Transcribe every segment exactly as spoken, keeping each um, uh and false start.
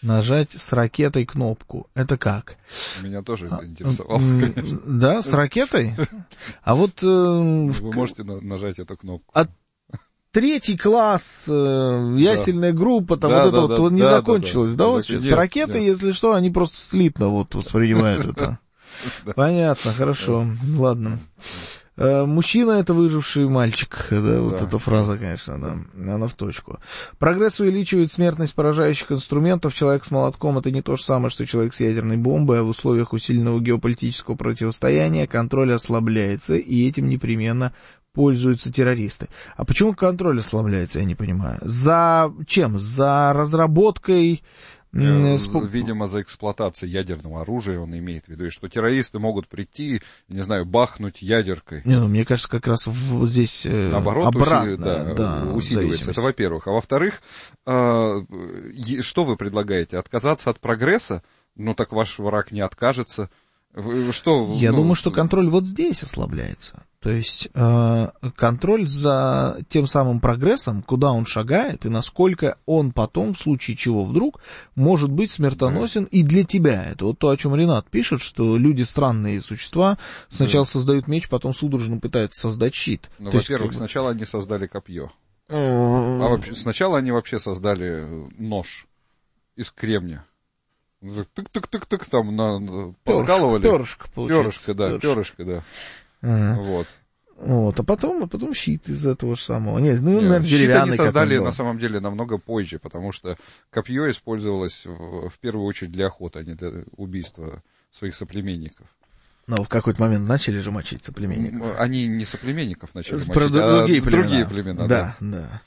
Нажать с ракетой кнопку. Это как? Меня тоже это интересовало, конечно. Да, с ракетой? А вот... Вы можете нажать эту кнопку. А третий класс, ясельная группа, там вот это вот не закончилось, да? С ракетой, если что, они просто слитно вот воспринимают это. Понятно, хорошо, ладно. Мужчина — это выживший мальчик, да, да. Вот эта фраза, конечно, да, она в точку. Прогресс увеличивает смертность поражающих инструментов. Человек с молотком — это не то же самое, что человек с ядерной бомбой, а в условиях усиленного геополитического противостояния контроль ослабляется, и этим непременно пользуются террористы. А почему контроль ослабляется, я не понимаю. За чем? За разработкой... Видимо, за эксплуатацией ядерного оружия он имеет в виду, и что террористы могут прийти, не знаю, бахнуть ядеркой. Не, ну, мне кажется, как раз вот здесь наоборот, обратно, усили, да, да, усиливается. Это во-первых. А во-вторых, что вы предлагаете? Отказаться от прогресса? Ну, так ваш враг не откажется. Что, Я ну... думаю, что контроль вот здесь ослабляется. То есть э, контроль за тем самым прогрессом, куда он шагает, и насколько он потом, в случае чего вдруг, может быть смертоносен да. и для тебя. Это вот то, о чем Ренат пишет, что люди странные существа, сначала да. создают меч, потом судорожно пытаются создать щит. Ну, то во-первых, есть, сначала они создали копье. А вообще, сначала они вообще создали нож из кремня. Тык-тык-тык-тык, там на, поскалывали. Перышко, перышко, да, перышко, да. Ага. Вот. Вот, а потом, а потом щит из этого же самого. Нет, ну, Нет, наверное, щит деревянный. Они создали на самом деле намного позже, потому что копье использовалось в, в первую очередь для охоты, а не для убийства своих соплеменников. Но в какой-то момент начали же мочить соплеменников. Они не соплеменников начали мочить, Про а другие племена. другие племена. Да, да. да.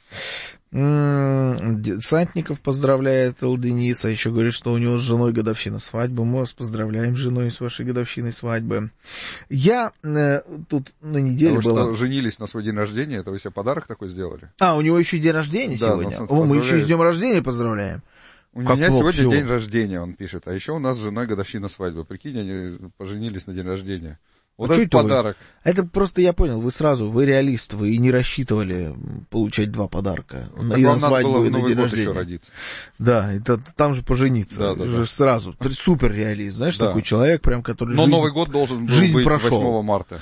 Десантников поздравляет Эл Денис, а еще говорит, что у него с женой годовщина свадьбы. Мы вас поздравляем с женой с вашей годовщиной свадьбы. Я э, тут на неделе а вы была... что, женились на свой день рождения? Это вы себе подарок такой сделали? А, у него еще день рождения да, сегодня? О, мы еще с днем рождения поздравляем. У как меня сегодня всего. день рождения, он пишет. А еще у нас с женой годовщина свадьбы. Прикинь, они поженились на день рождения. Вот а это подарок. Вы? Это просто, я понял, вы сразу, вы реалист, вы и не рассчитывали получать два подарка. Так и вам надо было в Новый год еще родиться. Да, это, там же пожениться. Да, да, же да. Сразу. Супер реалист, знаешь, да. такой человек, прям, который Но жизнь, Новый год должен был жизнь быть прошел. восьмого марта.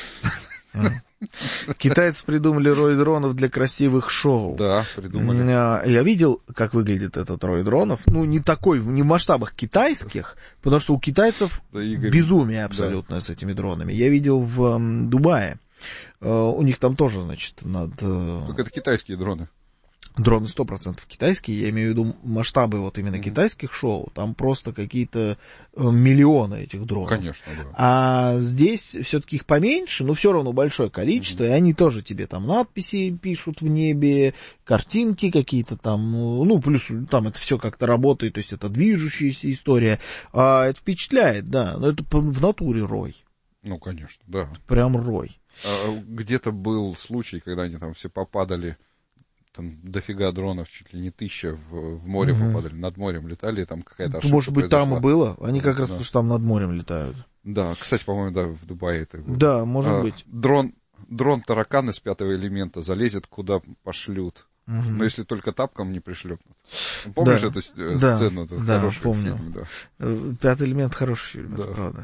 Китайцы придумали рой дронов для красивых шоу. Да, придумали. Я видел, как выглядит этот рой дронов. Ну, не такой, не в масштабах китайских, потому что у китайцев да, безумие абсолютно да. с этими дронами. Я видел в um, Дубае. Uh, у них там тоже, значит, над... Uh... Только это китайские дроны. Дроны сто процентов китайские, я имею в виду масштабы вот именно mm-hmm. китайских шоу, там просто какие-то миллионы этих дронов. Конечно, да. А здесь все-таки их поменьше, но все равно большое количество, mm-hmm. и они тоже тебе там надписи пишут в небе, картинки какие-то там, ну, плюс там это все как-то работает, то есть это движущаяся история. А это впечатляет, да, но это в натуре рой. Ну, конечно, да. Прям рой. А, где-то был случай, когда они там все попадали, там дофига дронов, чуть ли не тысяча в, в море угу. попадали, над морем летали, там какая-то ошибка Может быть, произошла. там и было, они как да. раз потому что там над морем летают. Да, кстати, по-моему, да, в Дубае это было. Да, может а, быть. Дрон, дрон-таракан из пятого элемента залезет, куда пошлют. Угу. Но если только тапком не пришлепнут. Помнишь да. эту сцену? Да, да хороший помню. Фильм, да. Пятый элемент хороший фильм, да. это правда.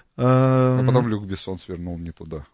А потом Люк Бессон свернул не туда.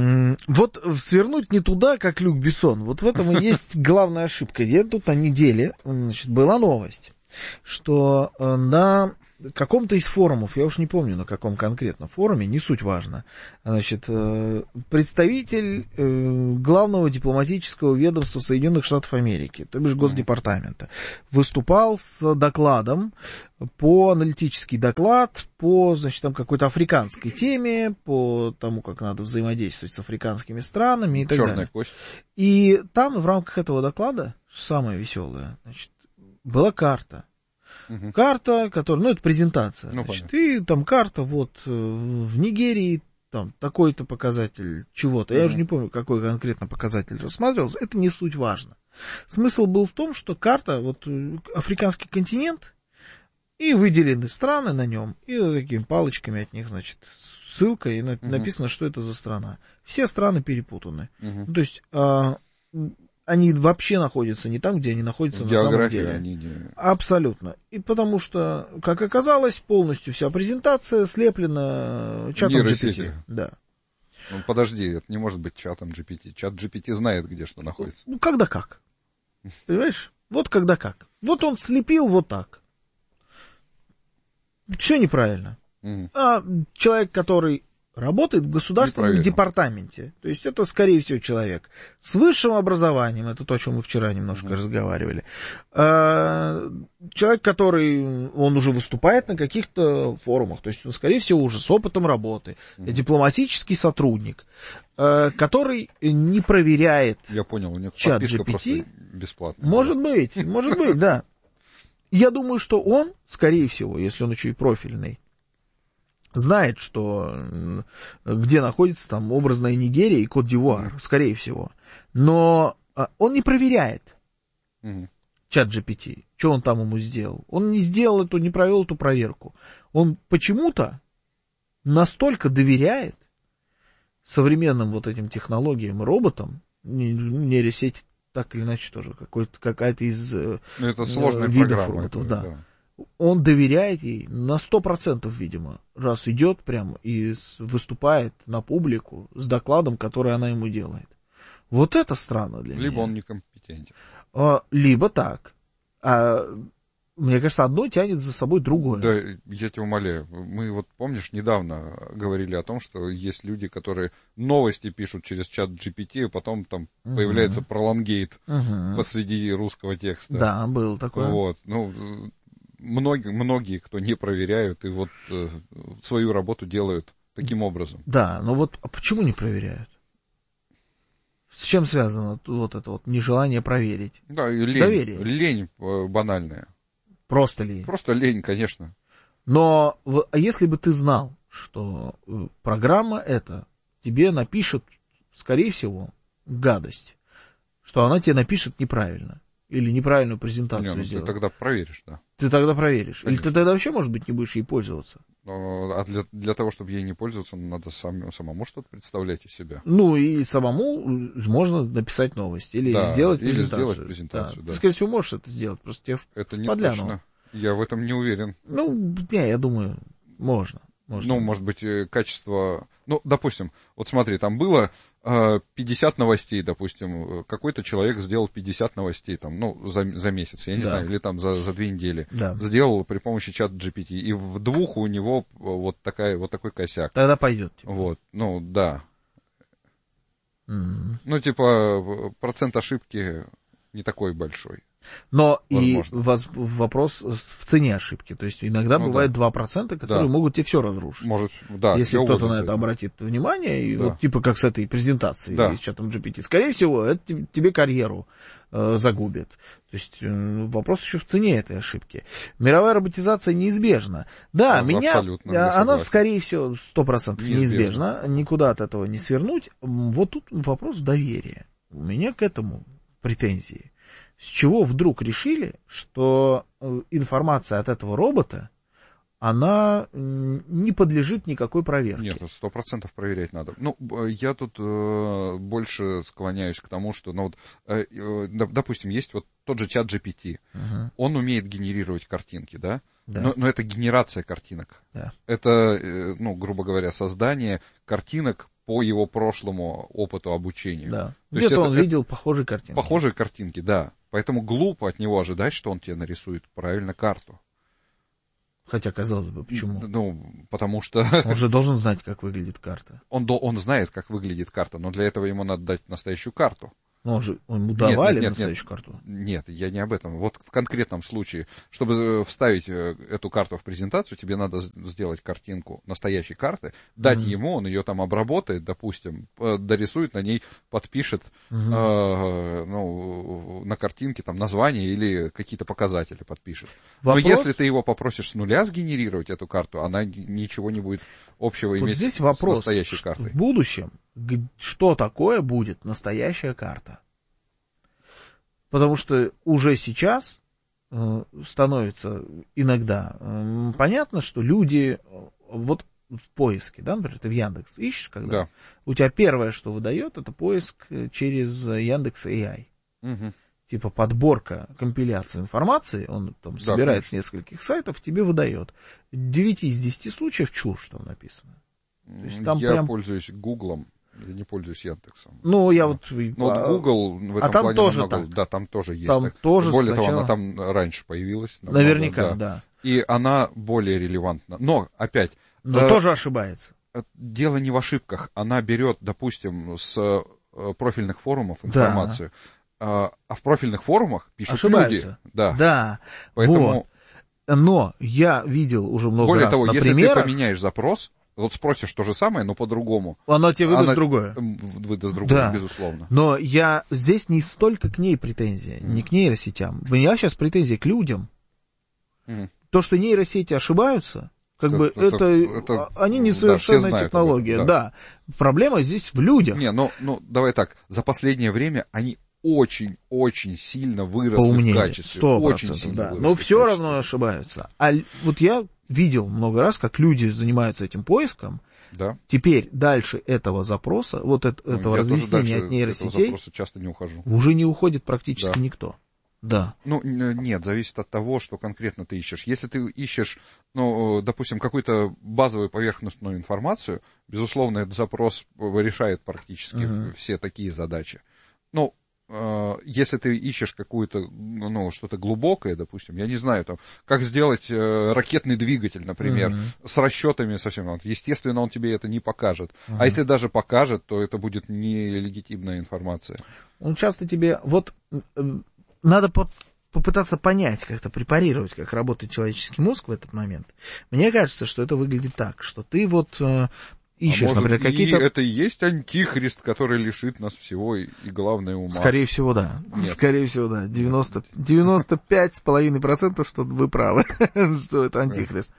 Вот свернуть не туда, как Люк Бессон, вот в этом и есть главная ошибка. Я тут на неделе, значит, была новость, что на каком-то из форумов, я уж не помню, на каком конкретно форуме, не суть важно, значит, представитель главного дипломатического ведомства Соединенных Штатов Америки, то бишь Госдепартамента, выступал с докладом, по аналитический доклад по, значит, там какой-то африканской теме, по тому, как надо взаимодействовать с африканскими странами и так Черная далее. кость. И там в рамках этого доклада, самое веселое, значит, была карта. Угу. Карта, которая, ну, это презентация. Ну, значит, и там карта, вот, в Нигерии, там, такой-то показатель чего-то. Угу. Я уже не помню, какой конкретно показатель рассматривался. Это не суть важно. Смысл был в том, что карта, вот, африканский континент, и выделены страны на нем, и вот такими палочками от них, значит, ссылка, и написано, uh-huh. что это за страна. Все страны перепутаны. Uh-huh. То есть, а, они вообще находятся не там, где они находятся на самом деле. Они не... Абсолютно. И потому что, как оказалось, полностью вся презентация слеплена чатом джи пи ти. Да. Ну, подожди, это не может быть чатом джи пи ти. Чат джи пи ти знает, где что находится. Ну, когда как. Понимаешь? Вот когда как. Вот он слепил вот так. Все неправильно. Угу. А человек, который работает в государственном департаменте, то есть это, скорее всего, человек с высшим образованием, это то, о чем мы вчера немножко mm-hmm. разговаривали, а, человек, который, он уже выступает на каких-то форумах, то есть он, скорее всего, уже с опытом работы, mm-hmm. дипломатический сотрудник, а, который не проверяет Я понял, у них чат подписка джи пи ти. Просто бесплатная. Может быть, может быть, да. Я думаю, что он, скорее всего, если он еще и профильный, знает, что где находится там образная Нигерия и Кот-д'Ивуар, mm-hmm. скорее всего. Но а, он не проверяет mm-hmm. чат джи пи ти, что он там ему сделал. Он не сделал эту, не провел эту проверку. Он почему-то настолько доверяет современным вот этим технологиям и роботам, нейросети так или иначе тоже, какой-то, какая-то из ну, это сложная видов программа, роботов, это, да. да. Он доверяет ей на сто процентов, видимо, раз идет прямо и выступает на публику с докладом, который она ему делает. Вот это странно для Либо меня. Либо он некомпетентен. А, либо так. А, мне кажется, одно тянет за собой другое. Да, я тебя умоляю. Мы вот, помнишь, недавно говорили о том, что есть люди, которые новости пишут через чат джи пи ти, а потом там uh-huh. появляется пролонгейт uh-huh. посреди русского текста. Да, был такое. Вот, ну... Многие, многие, кто не проверяют, и вот э, свою работу делают таким образом. Да, но вот а почему не проверяют? С чем связано вот это вот нежелание проверить? Да, и лень, доверие. Лень банальная. Просто лень. Просто лень, конечно. Но а если бы ты знал, что программа эта тебе напишет, скорее всего, гадость, что она тебе напишет неправильно. Или неправильную презентацию не, ну, сделать. Ты тогда проверишь, да. Ты тогда проверишь. Конечно. Или ты тогда вообще, может быть, не будешь ей пользоваться. А для, для того, чтобы ей не пользоваться, надо сам, самому что-то представлять из себя. Ну, и самому можно написать новость. Или да, сделать или презентацию. сделать презентацию, да. Да. Ты, скорее всего, можешь это сделать. Просто тебе это не подляну. точно. Я в этом не уверен. Ну, не, я думаю, можно. Можно. Ну, может быть, качество... Ну, допустим, вот смотри, там было э, пятьдесят новостей, допустим, какой-то человек сделал пятьдесят новостей, там, ну, за, за месяц, я не да. знаю, или там за, за две недели. Да. Сделал при помощи чат джи пи ти, и в двух у него вот, такая, вот такой косяк. Тогда пойдет. Типа. Вот, ну, да. Mm-hmm. Ну, типа, процент ошибки не такой большой. Но возможно. И воз, вопрос в цене ошибки. То есть иногда ну, бывает да. два процента, которые да. могут тебе все разрушить. Может, да. Если кто-то на это обратит внимание, и да. вот типа как с этой презентацией да. с чатом джи пи ти, скорее всего, это тебе карьеру э, загубит. То есть э, вопрос еще в цене этой ошибки. Мировая роботизация неизбежна. Да, ну, меня, она, скорее всего, сто процентов неизбежна. Никуда от этого не свернуть. Вот тут вопрос доверия. У меня к этому претензии. С чего вдруг решили, что информация от этого робота, она не подлежит никакой проверке? Нет, сто процентов проверять надо. Ну, я тут э, больше склоняюсь к тому, что, ну, вот, э, э, допустим, есть вот тот же чат джи пи ти. Uh-huh. Он умеет генерировать картинки, да? Да. Но, но это генерация картинок. Да. Это, э, ну, грубо говоря, создание картинок по его прошлому опыту обучения. Да. Где-то он это, видел похожие картинки. Похожие картинки, да. Поэтому глупо от него ожидать, что он тебе нарисует правильно карту. Хотя, казалось бы, почему? Ну, потому что... Он же должен знать, как выглядит карта. Он, он знает, как выглядит карта, но для этого ему надо дать настоящую карту. Но он же, ему давали нет, нет, настоящую нет, карту? Нет, я не об этом. Вот в конкретном случае, чтобы вставить эту карту в презентацию, тебе надо сделать картинку настоящей карты, дать mm-hmm. ему, он ее там обработает, допустим, дорисует на ней, подпишет mm-hmm. э, ну, на картинке там название или какие-то показатели подпишет. Вопрос... Но если ты его попросишь с нуля сгенерировать эту карту, она ничего не будет общего вот иметь здесь вопрос, с настоящей картой. В будущем что такое будет настоящая карта? Потому что уже сейчас э, становится иногда э, понятно, что люди э, вот в поиске, да, например, ты в Яндекс ищешь, когда да. у тебя первое, что выдает, это поиск через Яндекс эй ай. Угу. Типа подборка, компиляция информации, он там да, собирает конечно. С нескольких сайтов, тебе выдает. девять из десяти случаев чушь там написано. То есть там я прям... пользуюсь Гуглом, я не пользуюсь Яндексом. Ну, я вот... Ну, вот Google в этом а там плане тоже намного... так. Да, там тоже есть. Там тоже более сначала... того, она там раньше появилась. Намного, Наверняка, да. да. И она более релевантна. Но, опять... Но да, тоже ошибается. Дело не в ошибках. Она берет, допустим, с профильных форумов информацию. Да. А в профильных форумах пишут ошибаются. Люди. Да. да. Поэтому... Вот. Но я видел уже много более раз того, на если примерах... ты поменяешь запрос, вот спросишь то же самое, но по-другому. Она тебе выдаст она... другое. Выдаст другое, да. безусловно. Но я здесь не столько к ней претензия, mm. не к нейросетям. У меня сейчас претензии к людям. Mm. То, что нейросети ошибаются... Как это, бы это, это, они несовершенная да, технология, этом, да. да. Проблема здесь в людях. Не, ну, ну, давай так, за последнее время они очень-очень сильно выросли Поумнели, в качестве. сто процентов, очень сильно да. выросли. Но все равно ошибаются. А вот я видел много раз, как люди занимаются этим поиском. Да. Теперь дальше этого запроса, вот это, ну, этого разъяснения от нейросетей, часто не ухожу. Уже не уходит практически да. никто. Да. Ну, нет, зависит от того, что конкретно ты ищешь. Если ты ищешь, ну, допустим, какую-то базовую поверхностную информацию, безусловно, этот запрос решает практически uh-huh. все такие задачи. Ну, э, если ты ищешь какую-то, ну, что-то глубокое, допустим, я не знаю, там, как сделать э, ракетный двигатель, например, uh-huh. с расчетами совсем, естественно, он тебе это не покажет. Uh-huh. А если даже покажет, то это будет нелегитимная информация. Он часто тебе, вот... Надо по- попытаться понять, как-то препарировать, как работает человеческий мозг в этот момент. Мне кажется, что это выглядит так, что ты вот э, ищешь, а может, например, какие-то... И это и есть антихрист, который лишит нас всего и, и главное, ума. Скорее всего, да. Нет. Скорее всего, да. девяносто, девяносто пять с половиной процентов, что вы правы, что это антихрист.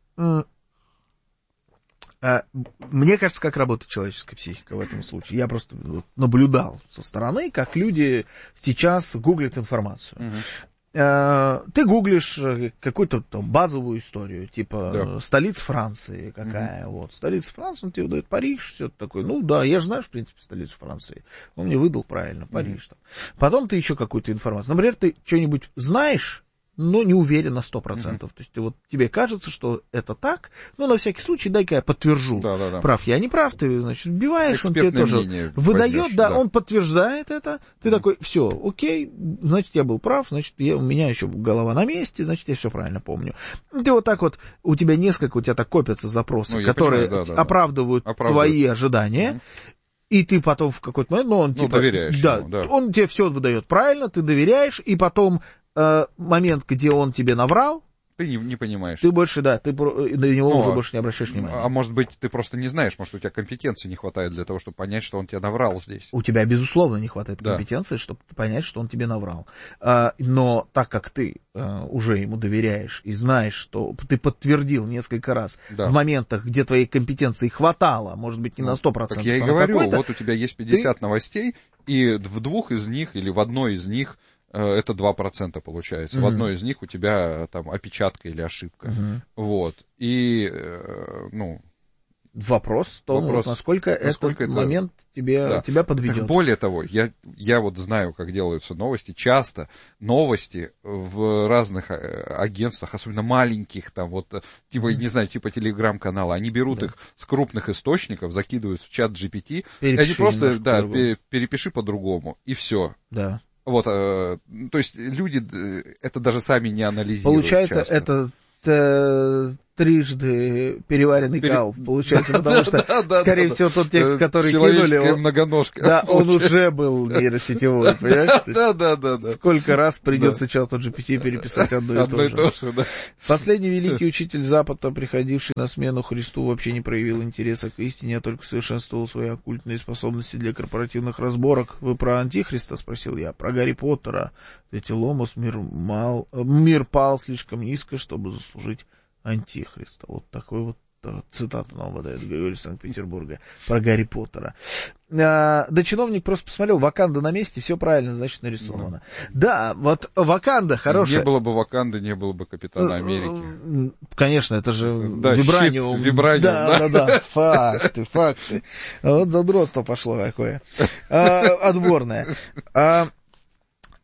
Мне кажется, как работает человеческая психика в этом случае. Я просто наблюдал со стороны, как люди сейчас гуглят информацию. Uh-huh. Ты гуглишь какую-то там базовую историю, типа да. столица Франции какая, uh-huh. вот. Столица Франции, он тебе выдает Париж, все такое. Ну да, я же знаю, в принципе, столицу Франции. Он мне выдал правильно, Париж. Uh-huh. Там. Потом ты еще какую-то информацию. Например, ты что-нибудь знаешь, но не уверен на сто процентов. Mm-hmm. То есть ты, вот, тебе кажется, что это так, но на всякий случай дай-ка я подтвержу. Да, да, да. Прав я, не прав, ты, значит, вбиваешь, он тебе тоже выдает, возьмешь, да, да, он подтверждает это, ты mm-hmm. такой, все, окей, значит, я был прав, значит, я, у меня еще голова на месте, значит, я все правильно помню. Ты вот так вот, у тебя несколько, у тебя так копятся запросы, ну, которые понимаю, да, да, оправдывают, да. оправдывают свои ожидания. Mm-hmm. И ты потом в какой-то момент, ну, он ну, типа, доверяешь да, ему, да, он тебе все выдает правильно, ты доверяешь, и потом э, момент, где он тебе наврал, ты не, не понимаешь. Ты больше, да, ты на него ну, уже больше не обращаешь внимания. А может быть, ты просто не знаешь, может, у тебя компетенции не хватает для того, чтобы понять, что он тебе наврал здесь. У тебя, безусловно, не хватает да. компетенции, чтобы понять, что он тебе наврал. А, но так как ты а, уже ему доверяешь и знаешь, что ты подтвердил несколько раз да. в моментах, где твоей компетенции хватало, может быть, не ну, на сто процентов. Так я и говорю, вот у тебя есть пятьдесят ты... новостей, и в двух из них или в одной из них это два процента получается. Mm-hmm. В одной из них у тебя там опечатка или ошибка. Mm-hmm. Вот. И, ну... Вопрос в том, вопрос, вот насколько, насколько этот это... момент тебе, да. тебя подведет. Так более того, я, я вот знаю, как делаются новости. Часто новости в разных агентствах, особенно маленьких, там вот, типа, mm-hmm. не знаю, типа телеграм-канала, они берут да. их с крупных источников, закидывают в чат джи пи ти, и они просто, да, по перепиши по-другому, и все. Да. Вот, э, то есть люди это даже сами не анализируют. Получается, часто. это т- трижды переваренный Пере... кал, получается, потому что, скорее всего, тот текст, который кинули, он, многоножка, да, он уже был нейросетевой, понимаешь? Да, да, да, да. Сколько раз придется чату джи пи ти переписать одно и то же. то же да. Последний великий учитель Запада, приходивший на смену Христу, вообще не проявил интереса к истине, а только совершенствовал свои оккультные способности для корпоративных разборок. Вы про Антихриста, спросил я, про Гарри Поттера. Эти Ломос мир, мал, мир пал слишком низко, чтобы заслужить Антихриста. Вот такой вот цитату нам выдает Григорий из Санкт-Петербурга про Гарри Поттера. А, да чиновник просто посмотрел, Ваканда на месте, все правильно, значит, нарисовано. Да, да вот Ваканда хорошая. Не было бы Ваканды, не было бы Капитана Америки. Конечно, это же да, вибраниум. Щит, вибраниум. Да, да, да, да, факты, факты. Вот задротство пошло какое. А, отборное. А,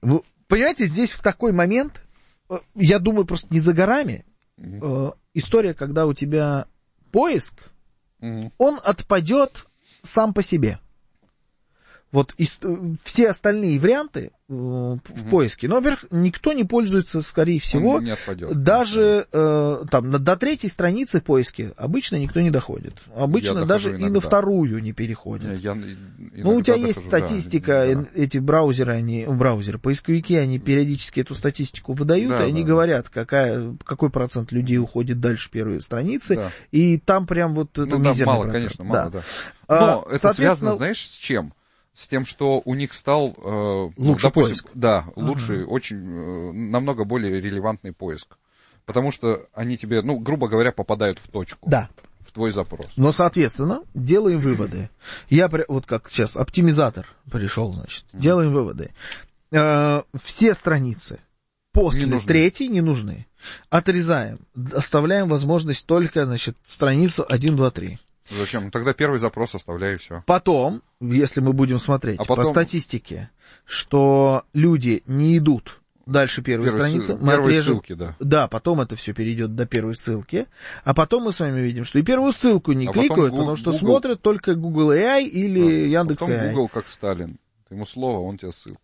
Вы понимаете, здесь в такой момент, я думаю, просто не за горами, mm-hmm. история, когда у тебя поиск, mm-hmm. он отпадет сам по себе. Вот и, все остальные варианты э, в mm-hmm. поиске, ну, во-первых, никто не пользуется, скорее всего, не отпадет, даже э, там, до третьей страницы поиски обычно никто не доходит. Обычно даже иногда. И на вторую не переходит. Я, я ну, у тебя есть дохожу, статистика, да, да. Эти браузеры, они, браузеры, поисковики, они периодически эту статистику выдают, да, и они да, говорят, какая, какой процент людей уходит дальше первой страницы, да. И там прям вот ну, это да, мизерный мало, процент. Конечно, мало, да. да. Но а, это связано, знаешь, с чем? С тем, что у них стал, э, лучше допустим, поиск. Да, лучший, ага. очень, э, намного более релевантный поиск. Потому что они тебе, ну, грубо говоря, попадают в точку. Да. В твой запрос. Но, соответственно, делаем выводы. Я, вот как сейчас, оптимизатор пришел, значит, mm-hmm. делаем выводы. Э, все страницы после не третьей не нужны. Отрезаем, оставляем возможность только, значит, страницу один, два, три. Зачем? Ну, тогда первый запрос оставляй и все. Потом, если мы будем смотреть а потом... по статистике, что люди не идут дальше первой Первый страницы, ссыл... мы первой отрежем... ссылки, да. Да, потом это все перейдет до первой ссылки, а потом мы с вами видим, что и первую ссылку не а кликают, Google... потому что Google... смотрят только Google эй ай или да. Яндекс потом эй ай. Google как Сталин. Ты ему слово, он тебе ссылку.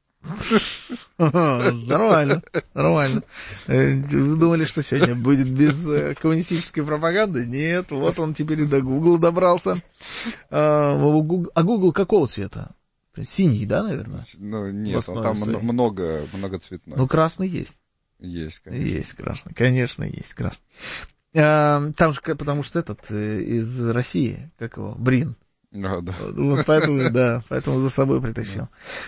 Нормально, нормально. Вы думали, что сегодня будет без коммунистической пропаганды? Нет, вот он теперь и до Google добрался. А Google какого цвета? Синий, да, наверное? Ну, нет, там много, много цветной. Ну, красный есть. Есть, конечно. Есть красный, конечно, есть красный. Там же, потому что этот из России, как его, Брин. А, да. Вот поэтому, да, поэтому за собой притащил.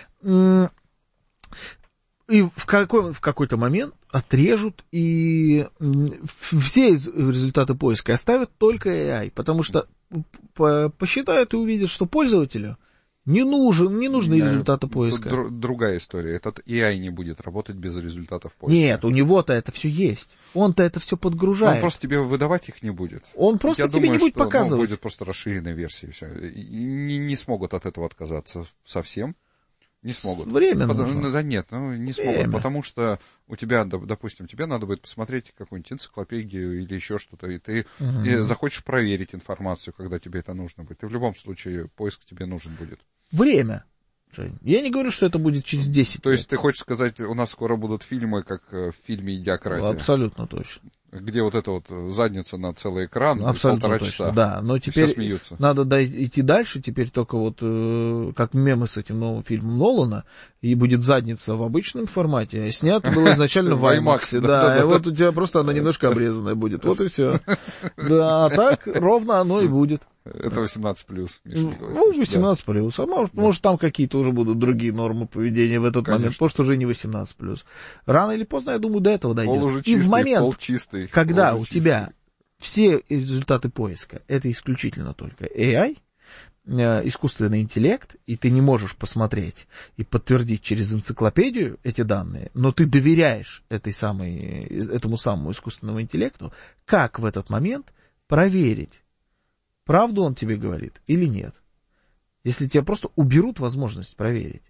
И в, какой, в какой-то момент отрежут и все результаты поиска оставят только эй ай, потому что по, посчитают и увидят, что пользователю не нужен, не нужны да, результаты поиска. Др- другая история. Этот эй ай не будет работать без результатов поиска. Нет, у него-то это все есть. Он-то это все подгружает. Он просто тебе выдавать их не будет. Он просто Я тебе думаю, не будет что, показывать. Ну, будет просто расширенная версия. Все. И не, не смогут от этого отказаться совсем. Не смогут. Время потому, нужно. Да нет, ну не смогут, Время. Потому что у тебя, допустим, тебе надо будет посмотреть какую-нибудь энциклопедию или еще что-то, и ты угу. и захочешь проверить информацию, когда тебе это нужно будет. И в любом случае поиск тебе нужен будет. Время. Жень. Я не говорю, что это будет через десять лет. То есть ты хочешь сказать, у нас скоро будут фильмы, как в фильме «Идиократия»? Абсолютно точно. Где вот эта вот задница на целый экран, абсолютно полтора точно, часа. Да, но теперь надо идти дальше, теперь только вот э, как мемы с этим новым фильмом Нолана, и будет задница в обычном формате, а снято было изначально в IMAX, да, и вот у тебя просто она немножко обрезанная будет, вот и все. Да, а так ровно оно и будет. Это восемнадцать плюс. Ну, восемнадцать плюс. А может, да. может, там какие-то уже будут другие нормы поведения в этот Конечно. момент, потому что уже не восемнадцать плюс. Рано или поздно, я думаю, до этого дойдет. Пол уже чистый, и в момент, пол чистый, когда пол у тебя все результаты поиска, это исключительно только эй ай, искусственный интеллект, и ты не можешь посмотреть и подтвердить через энциклопедию эти данные, но ты доверяешь этой самой, этому самому искусственному интеллекту, как в этот момент проверить, правду он тебе говорит или нет? Если тебе просто уберут возможность проверить.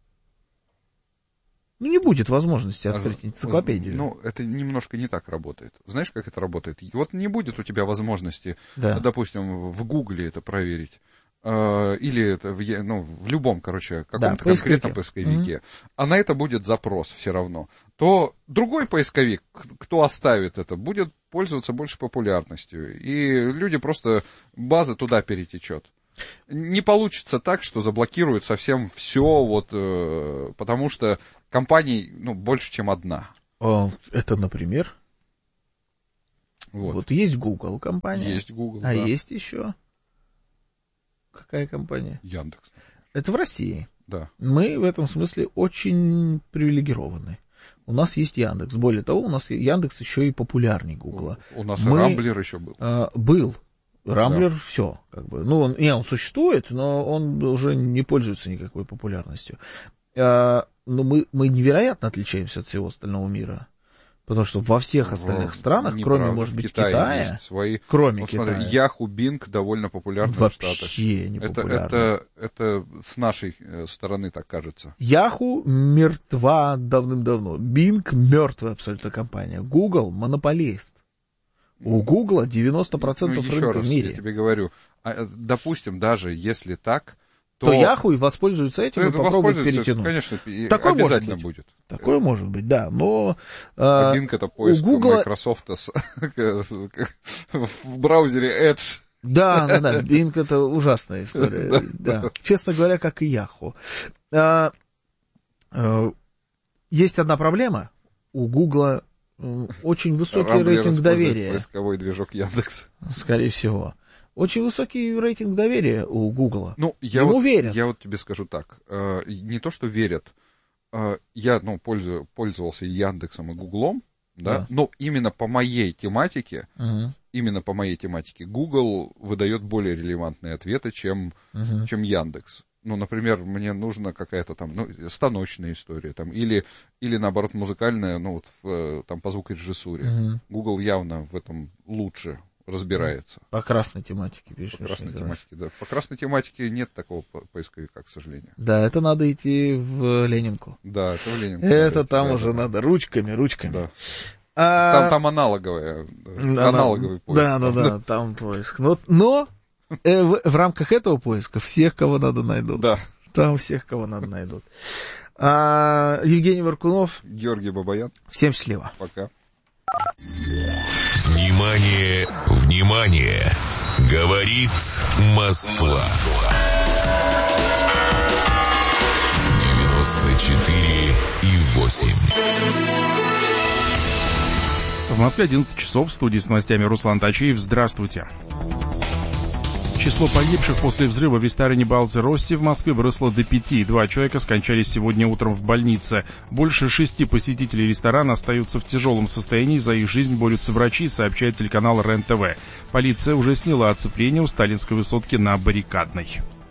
Ну, не будет возможности открыть а, энциклопедию. Ну, это немножко не так работает. Знаешь, как это работает? Вот не будет у тебя возможности, да. допустим, в Гугле это проверить. Э, или это в, ну, в любом, короче, каком-то да, конкретном поисковике. Mm-hmm. А на это будет запрос все равно. То другой поисковик, кто оставит это, будет пользоваться больше популярностью. И люди просто, база туда перетечет. Не получится так, что заблокируют совсем все, вот, э, потому что компаний, ну, больше, чем одна. Это, например? Вот, вот есть Google компания. Есть Google, А да. есть еще? Какая компания? Яндекс. Это в России. Да. Мы в этом смысле очень привилегированы. У нас есть Яндекс. Более того, у нас Яндекс еще и популярнее Гугла. У нас Мы, и Рамблер еще был. Э, был. Рамблер, да. все, как бы. Ну, он, не, он существует, но он уже не пользуется никакой популярностью. А, но мы, мы невероятно отличаемся от всего остального мира. Потому что во всех остальных странах, не кроме, правда. может быть, Китае Китая, свои... кроме вот Китая. Смотри, Yahoo, Bing довольно популярны вообще в Штатах. не популярны. Это, это, это с нашей стороны так кажется. Yahoo мертва давным-давно. Bing мертвая абсолютно компания. Google монополист. У Google девяносто процентов ну, рынка раз, в мире. Я тебе говорю, допустим, даже если так, то... то Yahoo и воспользуется этим, и попробует перетянуть. Конечно, такое обязательно может быть. будет. Такое может быть, да, но... А Bing это поиск у Google... Microsoft в браузере Edge. Да, да, да, Bing это ужасная история. Да. Честно говоря, как и Yahoo. А, а, есть одна проблема. У Google очень высокий Рамблер рейтинг доверия. Поисковой движок Яндекс. Скорее всего. Очень высокий рейтинг доверия у Гугла. Ну, я вот, верят. Я вот тебе скажу так. Э, не то, что верят. Э, я, ну, пользую, пользовался и Яндексом, и Гуглом, да, да. Но именно по моей тематике, угу. именно по моей тематике Google выдает более релевантные ответы, чем, угу. чем Яндекс. Ну, например, мне нужна какая-то там, ну, станочная история, там, или, или наоборот, музыкальная, ну, вот, в, там, по звукорежиссуре. Угу. Google явно в этом лучше разбирается. По красной тематике пишешь. По красной тематике, да. По красной тематике нет такого поисковика, к сожалению. Да, это надо идти в Ленинку. Да, это в Ленинку. Это идти, там да, уже да. надо ручками, ручками. Да. А... Там, там аналоговая, да, аналоговый поиск. Да, да, да, там поиск. Но, но э, в, в рамках этого поиска всех, кого надо, найдут. Да. Там всех, кого надо, найдут. А, Евгений Варкунов. Георгий Бабаян. Всем счастливо. Пока. Внимание, внимание! Говорит Москва. девяносто четыре и восемь. В Москве одиннадцать часов. В студии с новостями Руслан Тачиев. Здравствуйте. Число погибших после взрыва в ресторане Балзе Росси в Москве выросло до пяти. Два человека скончались сегодня утром в больнице. Больше шести посетителей ресторана остаются в тяжелом состоянии. За их жизнь борются врачи, сообщает телеканал РЕН-ТВ. Полиция уже сняла оцепление у Сталинской высотки на Баррикадной.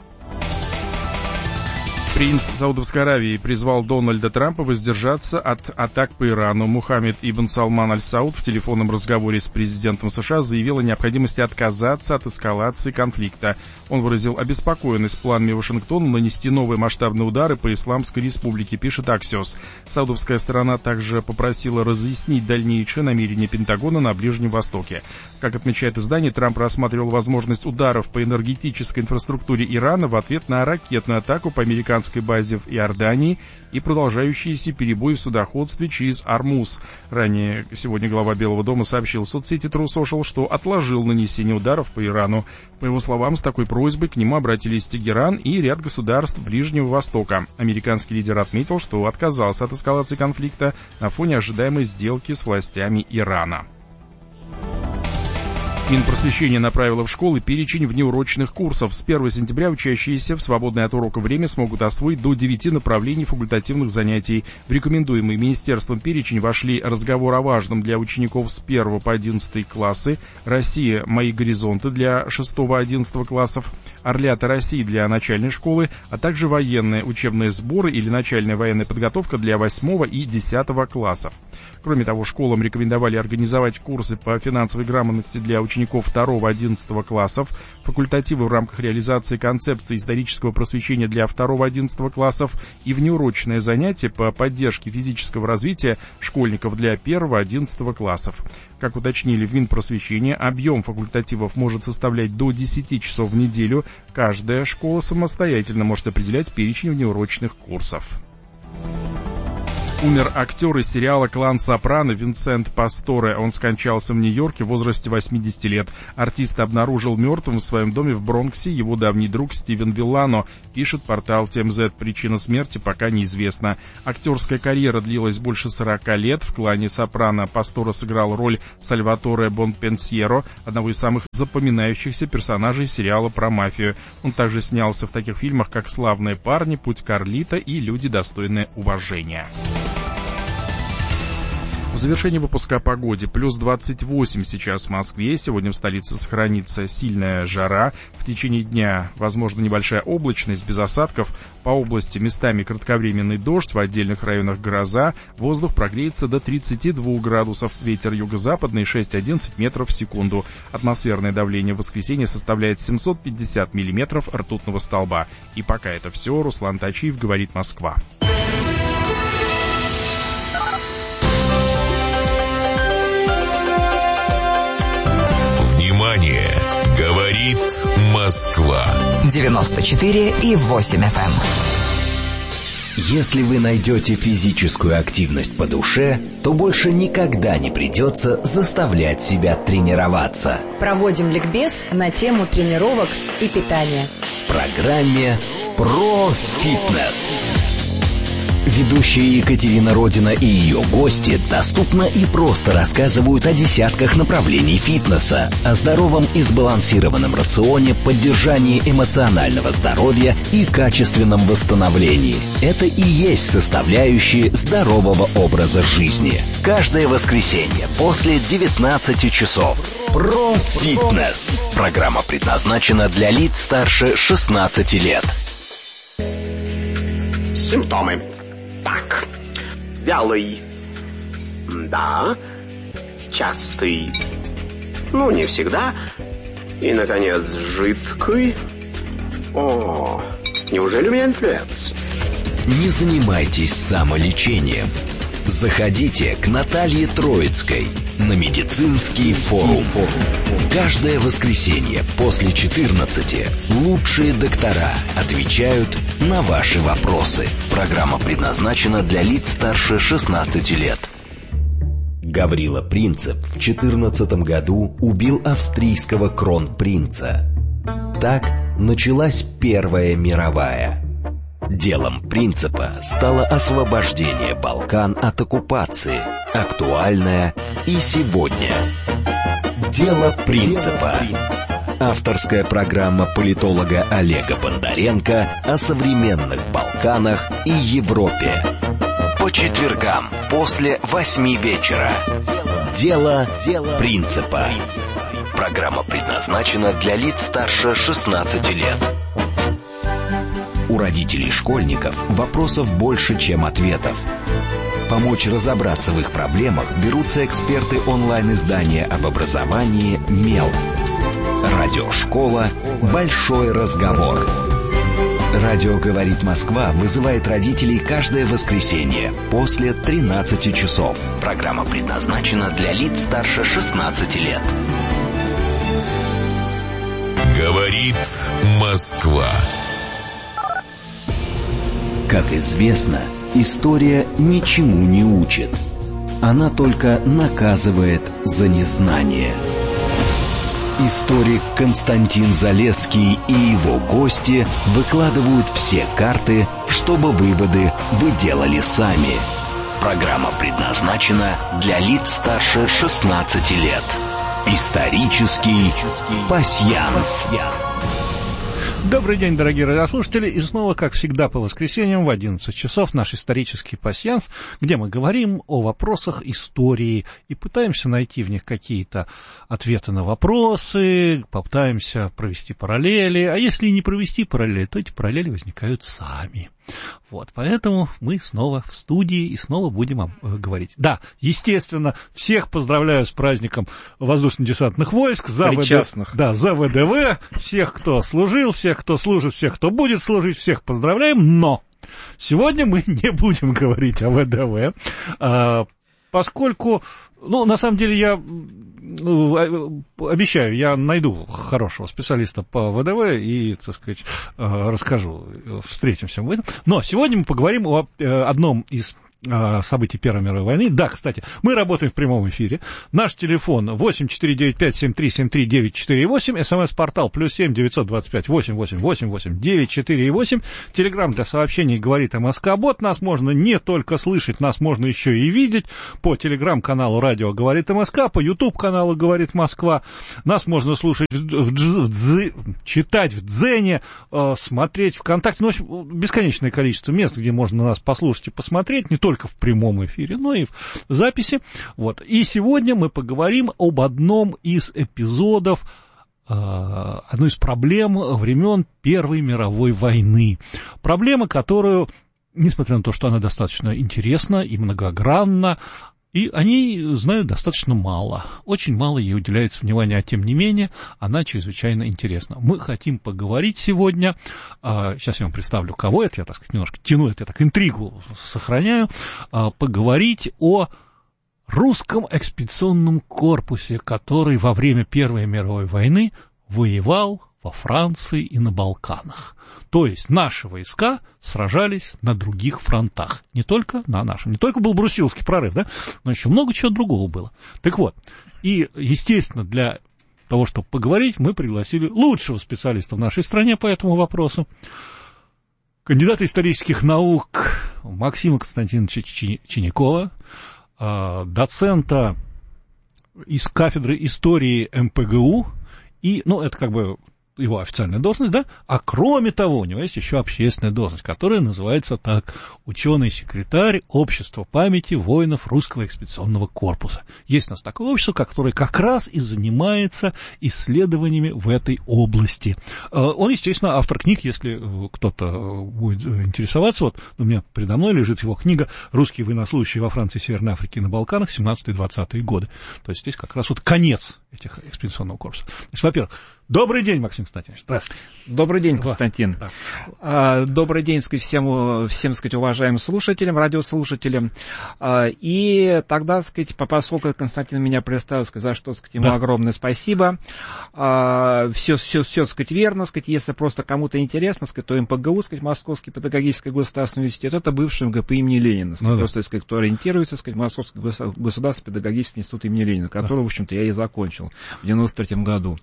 Принц Саудовской Аравии призвал Дональда Трампа воздержаться от атак по Ирану. Мухаммед ибн Салман аль-Сауд в телефонном разговоре с президентом США заявил о необходимости отказаться от эскалации конфликта. Он выразил обеспокоенность планами Вашингтона нанести новые масштабные удары по Исламской республике, пишет Axios. Саудовская сторона также попросила разъяснить дальнейшие намерения Пентагона на Ближнем Востоке. Как отмечает издание, Трамп рассматривал возможность ударов по энергетической инфраструктуре Ирана в ответ на ракетную атаку по американской базе в Иордании и продолжающиеся перебои в судоходстве через Ормуз. Ранее сегодня глава Белого дома сообщил в соцсети True Social, что отложил нанесение ударов по Ирану. По его словам, с такой просьбой к нему обратились Тегеран и ряд государств Ближнего Востока. Американский лидер отметил, что отказался от эскалации конфликта на фоне ожидаемой сделки с властями Ирана. Минпросвещение направило в школы перечень внеурочных курсов. С первого сентября учащиеся в свободное от урока время смогут освоить до девяти направлений факультативных занятий. В рекомендуемый Министерством перечень вошли разговор о важном для учеников с первого по одиннадцатый классы, Россия. Мои горизонты для шестого-одиннадцатого классов, Орлята России для начальной школы, а также военные учебные сборы или начальная военная подготовка для восьмого и десятого классов. Кроме того, школам рекомендовали организовать курсы по финансовой грамотности для учеников второго-одиннадцатого классов, факультативы в рамках реализации концепции исторического просвещения для второго-одиннадцатого классов и внеурочные занятия по поддержке физического развития школьников для первого-одиннадцатого классов. Как уточнили в Минпросвещении, объем факультативов может составлять до десяти часов в неделю. Каждая школа самостоятельно может определять перечень внеурочных курсов. Умер актер из сериала «Клан Сопрано» Винсент Пасторе. Он скончался в Нью-Йорке в возрасте восьмидесяти лет. Артист обнаружил мертвым в своем доме в Бронксе его давний друг Стивен Виллано, пишет портал Ти Эм Зет. Причина смерти пока неизвестна. Актерская карьера длилась больше сорока лет. В «Клане Сопрано» Пасторе сыграл роль Сальваторе Бонпенсьеро, одного из самых запоминающихся персонажей сериала про мафию. Он также снялся в таких фильмах, как «Славные парни», «Путь Карлито» и «Люди, достойные уважения». В завершение выпуска о погоде. Плюс двадцать восемь сейчас в Москве. Сегодня в столице сохранится сильная жара. В течение дня возможна небольшая облачность без осадков. По области местами кратковременный дождь, в отдельных районах гроза. Воздух прогреется до тридцати двух градусов. Ветер юго-западный шесть-одиннадцать метров в секунду. Атмосферное давление в воскресенье составляет семьсот пятьдесят миллиметров ртутного столба. И пока это все. Руслан Тачиев, говорит Москва. Внимание! Говорит Москва. девяносто четыре и восемь эф эм. Если вы найдете физическую активность по душе, то больше никогда не придется заставлять себя тренироваться. Проводим ликбез на тему тренировок и питания. В программе «Про фитнес». Ведущая Екатерина Родина и ее гости доступно и просто рассказывают о десятках направлений фитнеса, о здоровом и сбалансированном рационе, поддержании эмоционального здоровья и качественном восстановлении. Это и есть составляющие здорового образа жизни. Каждое воскресенье после девятнадцати часов. Про фитнес. Программа предназначена для лиц старше шестнадцати лет. Симптомы. Так, вялый, да, частый, ну не всегда, и, наконец, жидкий. О, неужели у меня инфлюенс? Не занимайтесь самолечением. Заходите к Наталье Троицкой на медицинский форум. Каждое воскресенье после четырнадцати лучшие доктора отвечают на ваши вопросы. Программа предназначена для лиц старше шестнадцати лет. Гаврила Принцип в четырнадцатом году убил австрийского кронпринца. Так началась Первая мировая. Делом Принципа стало освобождение Балкан от оккупации, актуальное и сегодня. Дело Принципа. Авторская программа политолога Олега Бондаренко о современных Балканах и Европе. По четвергам после восьми вечера. Дело Принципа. Программа предназначена для лиц старше шестнадцати лет. У родителей школьников вопросов больше, чем ответов. Помочь разобраться в их проблемах берутся эксперты онлайн-издания об образовании «Мел». Радиошкола «Большой разговор». Радио «Говорит Москва» вызывает родителей каждое воскресенье после тринадцати часов. Программа предназначена для лиц старше шестнадцати лет. Говорит Москва. Как известно, история ничему не учит. Она только наказывает за незнание. Историк Константин Залесский и его гости выкладывают все карты, чтобы выводы вы делали сами. Программа предназначена для лиц старше шестнадцати лет. Исторический пасьянс. Добрый день, дорогие радиослушатели, и снова, как всегда, по воскресеньям в одиннадцать часов наш исторический пасьянс, где мы говорим о вопросах истории и пытаемся найти в них какие-то ответы на вопросы, попытаемся провести параллели, а если не провести параллели, то эти параллели возникают сами. Вот, поэтому мы снова в студии и снова будем об, э, говорить. Да, естественно, всех поздравляю с праздником воздушно-десантных войск, за причастных. ВД... Да, за ВДВ, всех, кто служил, всех, кто служит, всех, кто будет служить, всех поздравляем, но сегодня мы не будем говорить о ВДВ, а, поскольку, ну, на самом деле, я обещаю, я найду хорошего специалиста по ВДВ и, так сказать, расскажу, встретимся в этом. Но сегодня мы поговорим о одном из событий Первой мировой войны. Да, кстати, мы работаем в прямом эфире. Наш телефон восемь четыре девять пять семь три семь три девять четыре восемь, смс-портал плюс семь девятьсот двадцать пять восемь восемь восемь восемь девять четыре восемь, телеграмм для сообщений говорит МСК-бот. Нас можно не только слышать, нас можно еще и видеть по телеграм-каналу радио говорит МСК, по ютуб-каналу говорит Москва. Нас можно слушать, в, в, в, в, читать в Дзене, э, смотреть ВКонтакте. Ну, в общем, бесконечное количество мест, где можно нас послушать и посмотреть, не только только в прямом эфире, но и в записи. Вот. И сегодня мы поговорим об одном из эпизодов, одной из проблем времен Первой мировой войны. Проблема, которую, несмотря на то, что она достаточно интересна и многогранна, и о ней знают достаточно мало. Очень мало ей уделяется внимания, а тем не менее она чрезвычайно интересна. Мы хотим поговорить сегодня, сейчас я вам представлю, кого это, я, так сказать, немножко тяну это, я так интригу сохраняю, поговорить о русском экспедиционном корпусе, который во время Первой мировой войны воевал во Франции и на Балканах. То есть наши войска сражались на других фронтах, не только на нашем. Не только был Брусиловский прорыв, да, но еще много чего другого было. Так вот, и, естественно, для того, чтобы поговорить, мы пригласили лучшего специалиста в нашей стране по этому вопросу, кандидата исторических наук Максима Константиновича Чинякова, доцента из кафедры истории эм пэ гэ у, и, ну, это как бы его официальная должность, да, а кроме того, у него есть еще общественная должность, которая называется так: ученый-секретарь Общества памяти воинов Русского экспедиционного корпуса. Есть у нас такое общество, которое как раз и занимается исследованиями в этой области. Он, естественно, автор книг, если кто-то будет интересоваться, вот у меня передо мной лежит его книга «Русские военнослужащие во Франции, Северной Африке и на Балканах, семнадцатые-двадцатые годы». То есть здесь как раз вот конец этих экспедиционного корпуса. Значит, во-первых, добрый день, Максим Константинович. Здравствуйте. Добрый день, Константин. Да. А, добрый день, сказать, всем, всем, сказать, уважаемым слушателям, радиослушателям. А, и тогда, сказать, поскольку Константин меня представил, сказать, за что, сказать, ему да. огромное спасибо. А, все, все, все, сказать, верно, сказать, если просто кому-то интересно, сказать, то эм пэ гэ у, сказать, Московский педагогический государственный университет, это бывший эм гэ пэ имени Ленина, сказать, ну, просто, да. сказать, кто ориентируется, сказать, Московский государственный педагогический институт имени Ленина, который, да. в общем-то, я и закончил в девяносто третьем году.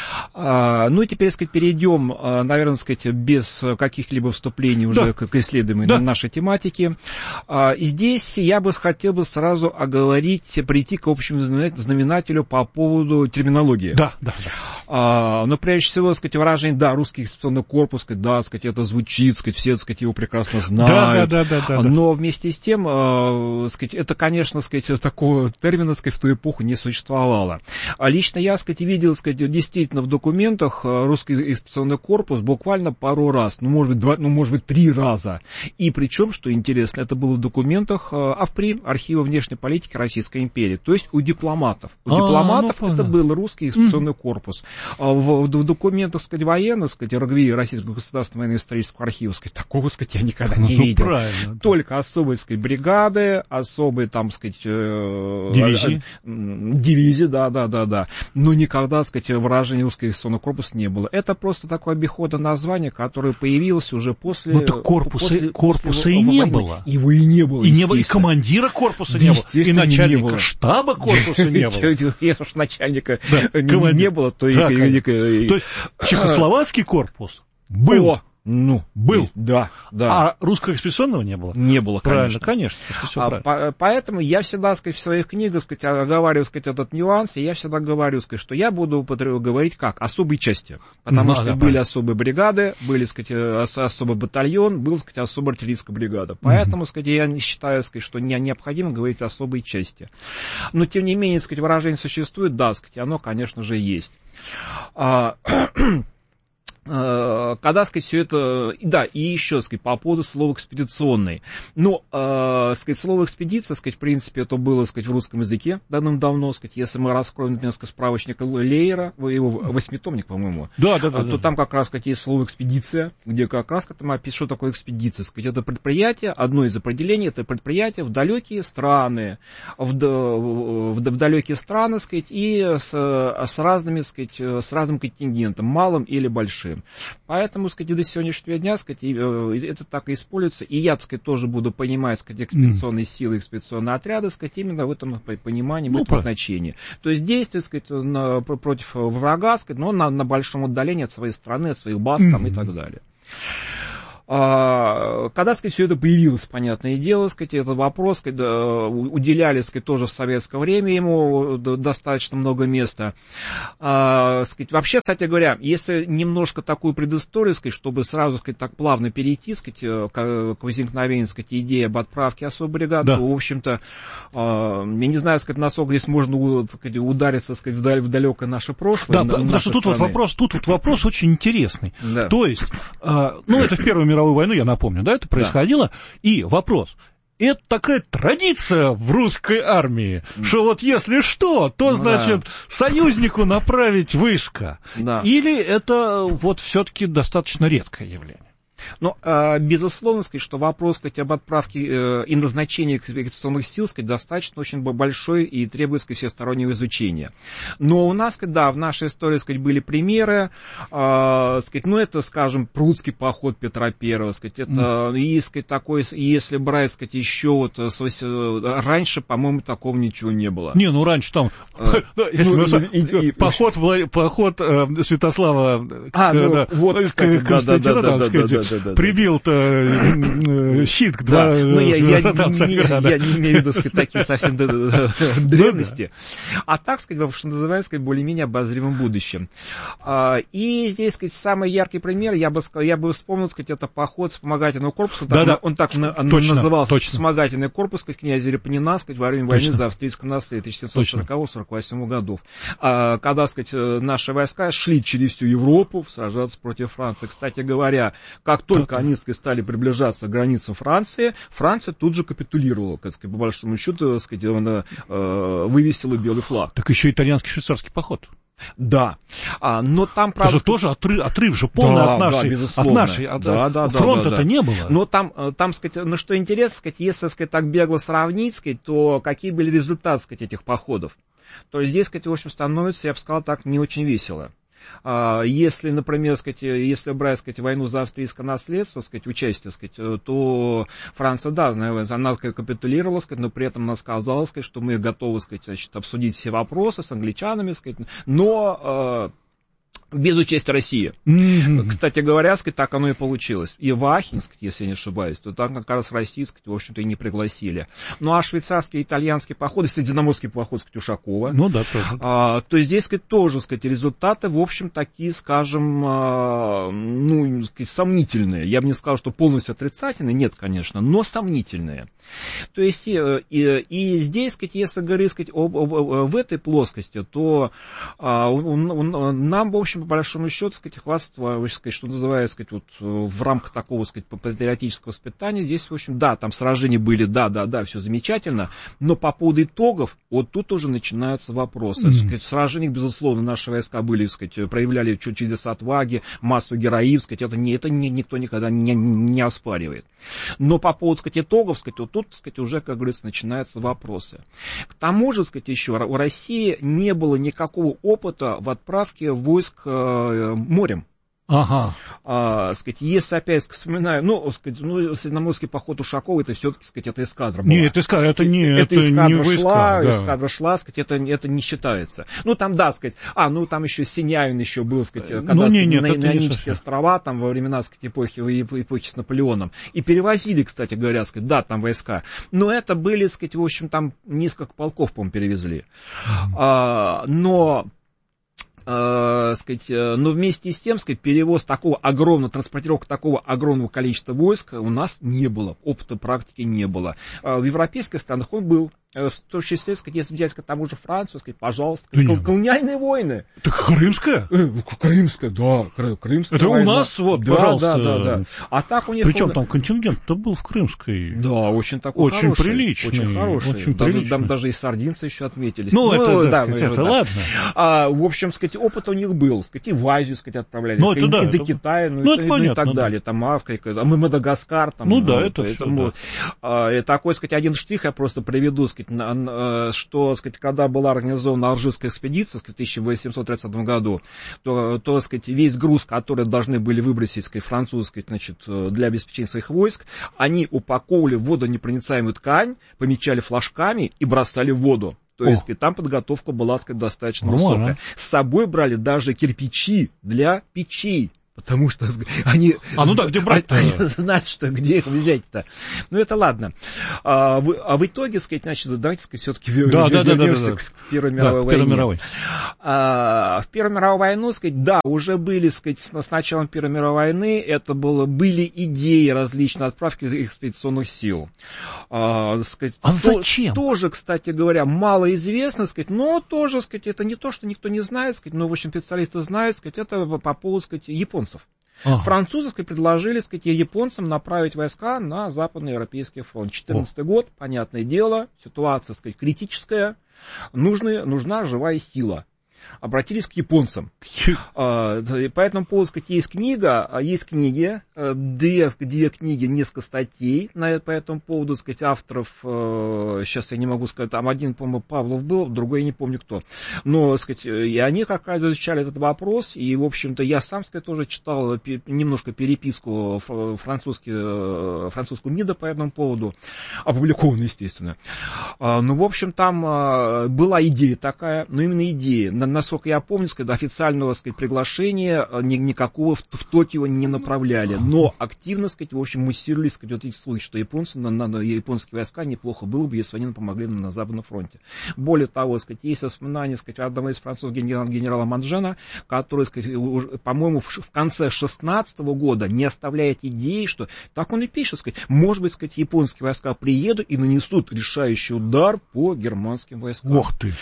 А, ну и теперь, сказать, перейдем, наверное, сказать, без каких-либо вступлений уже да. к исследованию да. нашей тематики. А, и здесь я бы хотел бы сразу оговорить, прийти к общему знаменателю по поводу терминологии. Да, да, да. А, но прежде всего, сказать, выражение, да, русский экспедиционный корпус, сказать, да, сказать, это звучит, сказать, все, сказать, его прекрасно знают. Да, да, да, да, да, но вместе с тем, а, сказать, это, конечно, сказать, такого термина, сказать, в ту эпоху не существовало. А лично я, сказать, видел, сказать, действительно в документах русский экспедиционный корпус буквально пару раз, ну, может быть, два, ну, может быть, три раза. И причем, что интересно, это было в документах АВПРИ, Архива внешней политики Российской империи, то есть у дипломатов. У а, дипломатов ну, это был русский экспедиционный mm. корпус. В, в, в документах, сказать, военных, сказать, РГВИ, Российского государственного военно-исторического архива, сказать, такого, сказать, я никогда не ну, видел. Правильно, только да. особые, сказать, бригады, особые, там, сказать, дивизии. Дивизии, да, да, да, да. Но никогда, сказать, выражения русский экспедиционный корпус не было. Это просто такое обиходное название, которое появилось уже после... Ну, так корпуса, после, корпуса после и не было. Его и не было. И не было, и командира корпуса не было, и начальника штаба корпуса не было. Если уж начальника не было, то и... То есть чехословацкий корпус был. Ну, был. Да, да. А русского экспедиционного не было? Не было, правильно, конечно. конечно а, по, поэтому я всегда, сказать, в своих книгах, сказать, оговариваю, сказать, этот нюанс, и я всегда говорю, сказать, что я буду говорить как? Особые части. Потому ну, что да, были правильно. Особые бригады, были, сказать, особый батальон, был, сказать, особая артиллерийская бригада. Поэтому, mm-hmm. сказать, я не считаю, сказать, что не, необходимо говорить особые части. Но, тем не менее, сказать, выражение существует, да, сказать, оно, конечно же, есть. А, когда, сказать, все это... Да, и еще, сказать, по поводу слова «экспедиционный». Ну, э, сказать, слово «экспедиция», сказать, в принципе, это было, сказать, в русском языке давным-давно, сказать, если мы раскроем, например, справочник Лейера, его восьмитомник, по-моему, да, да, да, то да. там как раз, сказать, есть слово «экспедиция», где как раз там описано, что такое экспедиция. Сказать, это предприятие, одно из определений, это предприятие в далекие страны, в, в, в далекие страны, сказать, и с, с разными, сказать, с разным контингентом, малым или большим. Поэтому, сказать, до сегодняшнего дня, сказать, это так и используется. И я, так сказать, тоже буду понимать, сказать, экспедиционные mm. силы, экспедиционные отряды, сказать, именно в этом понимании, в ну, этом правильно. Значении. То есть действие, сказать, на, против врага, сказать, но на, на большом отдалении от своей страны, от своих баз mm. там, и так далее. Когда, сказать, все это появилось, понятное дело, сказать, этот вопрос, сказать, уделяли, сказать, тоже в советское время ему достаточно много места. Сказать, вообще, кстати говоря, если немножко такую предысторию, сказать, чтобы сразу, сказать, так плавно перейти, сказать, к возникновению, сказать, идеи об отправке особой бригады, да. то, в общем-то, я не знаю, сказать, насколько здесь можно, сказать, удариться, сказать, в далекое наше прошлое. Да, потому что тут вот вопрос, тут вот вопрос очень интересный. Да. То есть, ну, это в Первую мировую войну, я напомню, да, это происходило, да. И вопрос. Это такая традиция в русской армии, mm. что вот если что, то, ну, значит, да. союзнику направить войска. Да. Или это вот все-таки достаточно редкое явление? Но, безусловно, сказать, что вопрос, сказать, об отправке и назначении экспедиционных сил, сказать, достаточно очень большой и требует, сказать, всестороннего изучения. Но у нас, сказать, да, в нашей истории, сказать, были примеры, э, сказать, ну, это, скажем, Прудский поход Петра Первого, сказать, это, mm. и, сказать, такой, если брать, сказать, еще вот с, раньше, по-моему, такого ничего не было. Не, ну, раньше там, поход Святослава, а, ну, вот, кстати, да-да-да, прибил-то щит к два... Да, но я, я, там, не, я не имею в виду, сказать, такие совсем древности. А так, сказать, что называется, сказать, более-менее обозримым будущем. И здесь, сказать, самый яркий пример, я бы, я бы вспомнил, сказать, это поход вспомогательного корпуса. Да, да. Он так на, точно, назывался, точно. Вспомогательный корпус, сказать, князя Репнина, сказать, во время войны за австрийское наследие тысяча семьсот сорокового — сорок восьмого годов. Когда, сказать, наши войска шли через всю Европу сражаться против Франции. Кстати говоря, как только они, сказать, стали приближаться к границам Франции, Франция тут же капитулировала, так сказать, по большому счету, так сказать, она э, вывесила белый флаг. Так еще итальянский швейцарский поход. Да, а, но там, правда... Это же тоже отрыв, отрыв же полный да, от нашей, да, от нашей, от, да, да, фронта-то да, да. не было. Но там, там, сказать, ну что интересно, сказать, если, сказать, так бегло сравнить, сказать, то какие были результаты, сказать, этих походов? То есть здесь, сказать, в общем, становится, я бы сказал, так не очень весело. Если, например, сказать, если брать, сказать, войну за австрийское наследство, сказать, участие, сказать, то Франция, да, она капитулировала, сказать, но при этом она сказала, сказать, что мы готовы, сказать, значит, обсудить все вопросы с англичанами, сказать, но без участия России. Mm-hmm. Кстати говоря, сказать, так оно и получилось. И в Ахен, сказать, если я не ошибаюсь, то там как раз Россию, сказать, в общем-то, и не пригласили. Ну, а швейцарский, итальянский поход, и средиземноморский поход, сказать, Ушакова, ну, да, тоже. А, то здесь, сказать, тоже, сказать, результаты, в общем, такие, скажем, а, ну, сказать, сомнительные. Я бы не сказал, что полностью отрицательные, нет, конечно, но сомнительные. То есть, и, и, и здесь, сказать, если говорить, сказать, об, об, об, в этой плоскости, то а, он, он, нам, в общем, по большому счету, сказать, хвастство, сказать, что называется, сказать, вот в рамках такого, сказать, патриотического воспитания, здесь, в общем, да, там сражения были, да, да, да, все замечательно, но по поводу итогов, вот тут уже начинаются вопросы. Mm-hmm. Сказать, в сражениях, безусловно, наши войска были, сказать, проявляли чудеса отваги, массу героизма, сказать, это, не, это не, никто никогда не, не оспаривает. Но по поводу, сказать, итогов, сказать, вот тут, сказать, уже, как говорится, начинаются вопросы. К тому же, сказать, еще, у России не было никакого опыта в отправке войск морем. Ага. А, сказать, если опять вспоминаю, ну, сказать, ну, средиземноморский поход Ушакова, это все-таки, сказать, это эскадра была. Нет, эскадра, это не, это, это эскадра не войска, шла, да. эскадра шла, сказать, это, это не считается. Ну, там, да, сказать, а, ну, там еще Синяевин еще был, сказать, когда, ну, не, нет, на Ионические острова, там, во времена, сказать, эпохи, эпохи с Наполеоном, и перевозили, кстати говоря, сказать, да, там войска, но это были, сказать, в общем, там несколько полков, по-моему, перевезли. Mm-hmm. А, но... Uh, сказать, но вместе с тем, сказать, перевоз такого огромного, транспортировка такого огромного количества войск у нас не было, опыта практики не было. Uh, в европейских странах он был. В том числе, сказать, если взять к тому же Францию, сказать, пожалуйста, да кол- колониальные войны. Так Крымская? Крымская, да, Крымская. Это война. У нас, вот, да, пожалуйста. Да, да, да. А так у них... Причем он... там контингент-то был в Крымской. Да, очень такой очень хороший. Приличный, очень хороший. Очень да, приличный. Там даже и сардинцы еще отметились. Ну, ну это, да, сказать, ну, это да. ладно. А, в общем, сказать, опыт у них был. Сказать, и в Азию, сказать, отправляли. Ну, это, и, да, и это... до Китая, ну, ну, и, это и, понятно, и так да. далее. Там Африка, там, Мадагаскар. Там, ну, ну, да, это поэтому, все, да. А, такой, сказать, один штрих я просто приведу, сказать, на, на, что, сказать, когда была организована Алжирская экспедиция в тысяча восемьсот тридцатом году, то, то, сказать, весь груз, который должны были выбросить, сказать, французский, значит, для обеспечения своих войск, они упаковывали в водонепроницаемую ткань, помечали флажками и бросали в воду. То есть, сказать, там подготовка была, сказать, достаточно Нормально. высокая. С собой брали даже кирпичи для печей. потому что они, а, ну да, где брать-то? Они знают, что где их взять-то. Ну, это ладно. А в, а в итоге, сказать, значит, давайте, сказать, все-таки да, вернемся да, да, да, да. к Первой мировой да, войне. Первой мировой. А, в Первую мировую войну, сказать, да, уже были, сказать, с началом Первой мировой войны, это было, были идеи различной отправки экспедиционных сил. А, сказать, а зачем? То, тоже, кстати говоря, мало известно, сказать, но тоже, сказать, это не то, что никто не знает, сказать, но, в общем, специалисты знают, сказать, это по поводу, сказать, японцев. Ага. Французы, сказать, предложили, сказать, японцам направить войска на Западноевропейский фронт. четырнадцатый год, понятное дело, ситуация, сказать, критическая, нужны, нужна живая сила. Обратились к японцам. По этому поводу, сказать, есть книга, есть книги, две, две книги, несколько статей на, по этому поводу, сказать, авторов, сейчас я не могу сказать, там один, по-моему, Павлов был, другой я не помню кто. Но, сказать, и они как раз изучали этот вопрос, и, в общем-то, я сам, сказать, тоже читал немножко переписку французскую МИДа по этому поводу, опубликованную, естественно. Ну, в общем, там была идея такая, но именно идея. Насколько я помню, сказать, официального, сказать, приглашения никакого в, в Токио не направляли, но активно, сказать, в общем, муссировали, сказать, вот эти слухи, что японцы, на, на, японские войска неплохо было бы, если они нам помогли на, на Западном фронте. Более того, сказать, есть воспоминания, сказать, одного из французских генерала, генерала Манжена, который, сказать, по-моему, в, в конце шестнадцатого года не оставляет идеи, что, так он и пишет, сказать, может быть, сказать, японские войска приедут и нанесут решающий удар по германским войскам. Ох ты!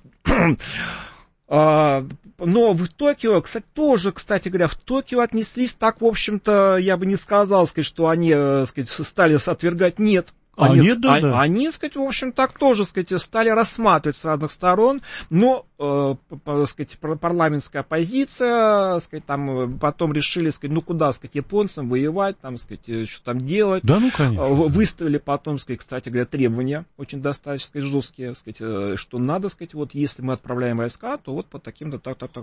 Но в Токио, кстати, тоже, кстати говоря, в Токио отнеслись так, в общем-то, я бы не сказал, сказать, что они, сказать, стали отвергать. Нет. А Они, нет, да, а, да. они, сказать, в общем, так тоже, сказать, стали рассматривать с разных сторон, но, э, по, сказать, парламентская оппозиция, сказать, там потом решили, сказать, ну куда, сказать, японцам воевать, там, сказать, что там делать. Да, ну, конечно. Выставили потом, сказать, кстати говоря, требования очень достаточно, сказать, жесткие, сказать, что надо, сказать, вот если мы отправляем войска, то вот по таким-то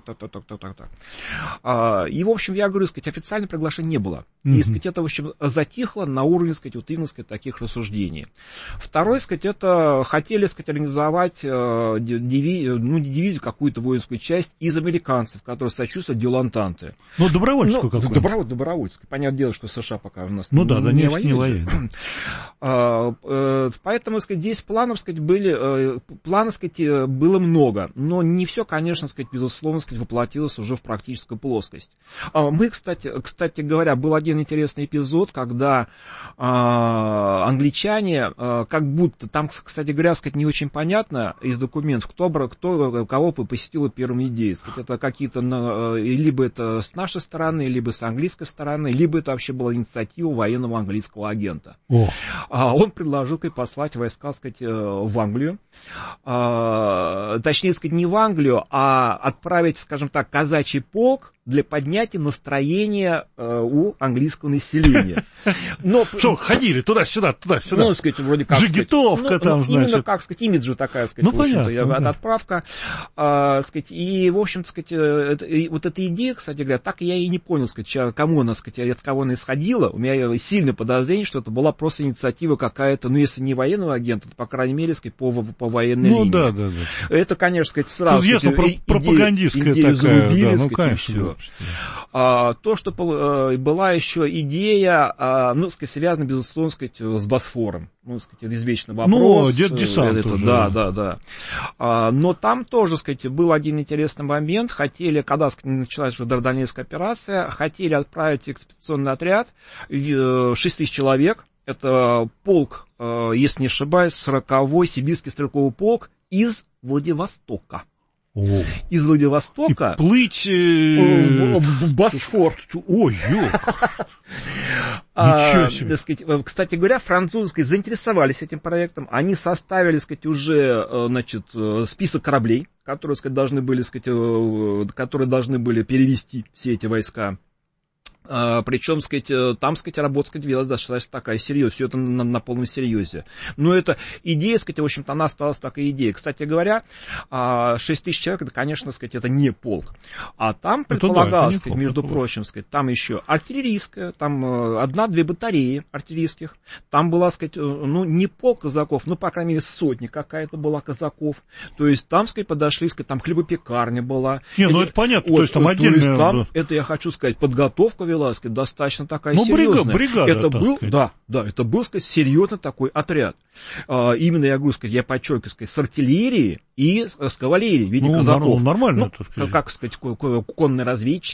так-так-так-так-так-так-так. И, в общем, я говорю, сказать, официального приглашения не было. Mm-hmm. И, сказать, это, в общем, затихло на уровне, сказать, вот именно, сказать, таких рассуждений. Второй, сказать, это хотели, сказать, организовать э, диви, ну, не дивизию, какую-то воинскую часть из американцев, которые сочувствуют делантанты. Ну, добровольческую ну, какую-то. Доброволь, добровольскую. Понятное дело, что США пока у нас ну, не, да, да, не, не воюют. А, э, поэтому, сказать, здесь планов, сказать, были, э, планов, сказать, было много, но не все, конечно, сказать, безусловно, сказать, воплотилось уже в практическую плоскость. А, мы, кстати, кстати говоря, был один интересный эпизод, когда э, англичане как будто, там, кстати говоря, сказать, не очень понятно из документов, кто, кто кого посетила первым идеей. Сказать, это какие-то, либо это с нашей стороны, либо с английской стороны, либо это вообще была инициатива военного английского агента. О. Он предложил послать войска, сказать, в Англию. Точнее, сказать, не в Англию, а отправить, скажем так, казачий полк для поднятия настроения э, у английского населения. Но, что, ходили туда-сюда, туда-сюда? Ну, сказать, вроде как... Жигитовка сказать, там, ну, значит. Именно, как сказать, имиджа такая, сказать, ну, в общем-то, понятно, я, да. отправка. А, сказать, и, в общем-то, сказать, это, и, вот эта идея, кстати говоря, так я и не понял, сказать, кому она, сказать, от кого она исходила. У меня сильное подозрение, что это была просто инициатива какая-то, ну, если не военного агента, то, по крайней мере, сказать, по, по военной ну, линии. да, да, да. Это, конечно, сказать, сразу... Тут ясно, сказать, про- пропагандистская идею, идею такая, зарубили, да, ну, сказать, конечно. А, то, что была еще идея, ну, сказать, связана, безусловно, сказать, с Босфором. Ну, сказать, извечный вопрос. Ну, десант это, уже. Да, да, да. А, но там тоже, сказать, был один интересный момент. Хотели, когда, сказать, началась уже Дарданельская операция, хотели отправить экспедиционный отряд, шесть тысяч человек. Это полк, если не ошибаюсь, сороковой сибирский стрелковый полк из Владивостока. О. Из Владивостока и плыть э... в, в Босфор. Ой, ёк. А, сказать, кстати говоря, французы заинтересовались этим проектом. Они составили, сказать, уже, значит, список кораблей, которые, сказать, должны были, сказать, которые должны были перевести все эти войска Uh, причем, сказать, там, сказать, работа, сказать, велась достаточно такая серьезная, все это на, на полном серьезе. Но эта идея, сказать, в общем-то, она осталась такая идея. Кстати говоря, шесть тысяч человек, это, конечно, сказать, это не полк. А там предполагалось, да, сказать, между прочим, сказать, там еще артиллерийская, там одна-две батареи артиллерийских, там была, сказать, ну, не полк казаков, ну, по крайней мере, сотня какая-то была казаков. То есть там, сказать, подошли, сказать, там хлебопекарня была. Не, ну, это понятно, вот, то есть там отдельно... То есть там, да. Это, я хочу сказать, подготовка велась, сказать, достаточно такая ну, серьезная. Бригада, это был, да, да, это был, сказать, серьезный такой отряд. А, именно, я говорю, сказать, я подчеркиваю, сказать, с артиллерией и с кавалерией в виде ну, казаков. Нормально, ну, так сказать. Как сказать, конные разведчики,